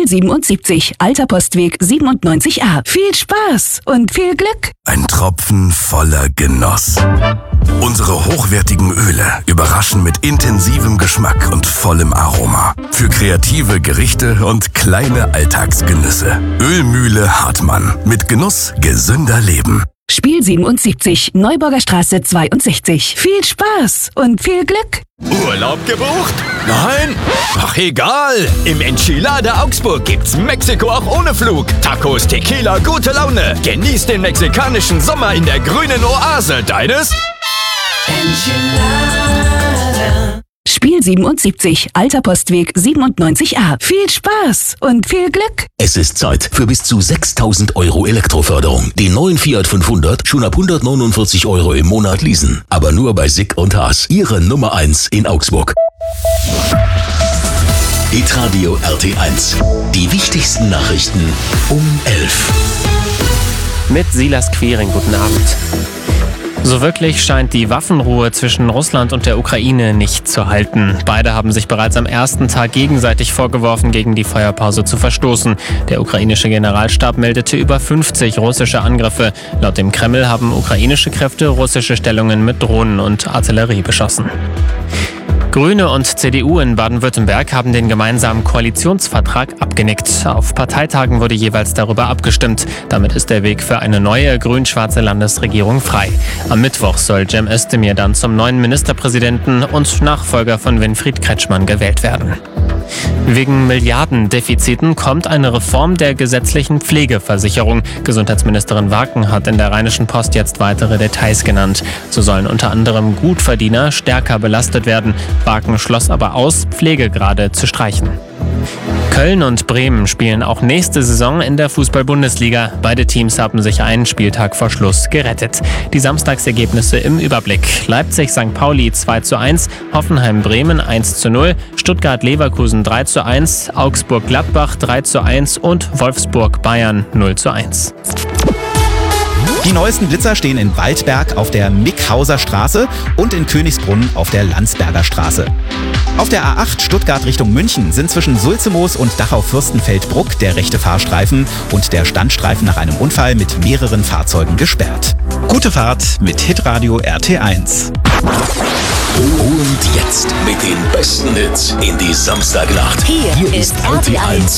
77, Alter Postweg 97a. Viel Spaß und viel Glück. Ein Tropfen voller Genuss. Unsere hochwertigen Öle überraschen mit intensivem Geschmack und vollem Aroma. Für kreative Gerichte und kleine Alltagsgenüsse. Ölmühle Hartmann. Mit Genuss gesünder Leben. Spiel 77, Neuburger Straße 62. Viel Spaß und viel Glück. Urlaub gebucht? Nein? Ach egal. Im Enchilada Augsburg gibt's Mexiko auch ohne Flug. Tacos, Tequila, gute Laune. Genieß den mexikanischen Sommer in der grünen Oase deines Enchilada. Spiel 77, Alter Postweg 97a. Viel Spaß und viel Glück. Es ist Zeit für bis zu 6.000 € Elektroförderung. Den neuen Fiat 500 schon ab 149 € im Monat leasen. Aber nur bei Sick und Haas, Ihre Nummer 1 in Augsburg. Hitradio RT1. Die wichtigsten Nachrichten um 11. Mit Silas Quiring, guten Abend. So wirklich scheint die Waffenruhe zwischen Russland und der Ukraine nicht zu halten. Beide haben sich bereits am ersten Tag gegenseitig vorgeworfen, gegen die Feuerpause zu verstoßen. Der ukrainische Generalstab meldete über 50 russische Angriffe. Laut dem Kreml haben ukrainische Kräfte russische Stellungen mit Drohnen und Artillerie beschossen. Grüne und CDU in Baden-Württemberg haben den gemeinsamen Koalitionsvertrag abgenickt. Auf Parteitagen wurde jeweils darüber abgestimmt. Damit ist der Weg für eine neue grün-schwarze Landesregierung frei. Am Mittwoch soll Cem Özdemir dann zum neuen Ministerpräsidenten und Nachfolger von Winfried Kretschmann gewählt werden. Wegen Milliardendefiziten kommt eine Reform der gesetzlichen Pflegeversicherung. Gesundheitsministerin Waken hat in der Rheinischen Post jetzt weitere Details genannt. So sollen unter anderem Gutverdiener stärker belastet werden. Waken schloss aber aus, Pflegegrade zu streichen. Köln und Bremen spielen auch nächste Saison in der Fußball-Bundesliga. Beide Teams haben sich einen Spieltag vor Schluss gerettet. Die Samstagsergebnisse im Überblick. Leipzig-St. Pauli 2:1, Hoffenheim-Bremen 1:0, Stuttgart-Leverkusen 3:1, Augsburg-Gladbach 3:1 und Wolfsburg-Bayern 0:1. Die neuesten Blitzer stehen in Waldberg auf der Mickhauser Straße und in Königsbrunn auf der Landsberger Straße. Auf der A8 Stuttgart Richtung München sind zwischen Sulzemoos und Dachau-Fürstenfeldbruck der rechte Fahrstreifen und der Standstreifen nach einem Unfall mit mehreren Fahrzeugen gesperrt. Gute Fahrt mit Hitradio RT1. Und jetzt mit den besten Hits in die Samstagnacht. Hier ist RT1